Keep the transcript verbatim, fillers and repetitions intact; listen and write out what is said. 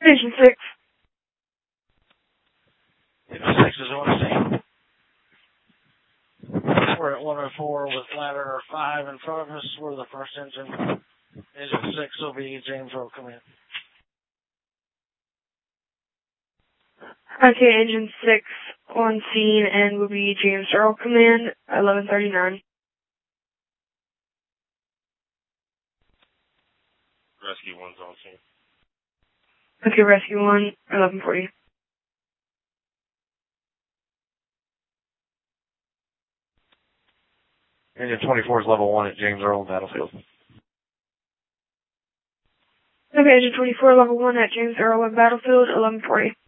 Engine six. Engine six is on scene. We're at one oh four with ladder five in front of us. We're the first engine. Engine six will be James Earl Command. Okay, engine six on scene and will be James Earl Command, eleven thirty-nine. Rescue one's on scene. Okay, Rescue one, eleven forty. Engine twenty-four is level one at James Earl Battlefield. Okay, engine twenty-four, level one at James Earl Battlefield, eleven forty.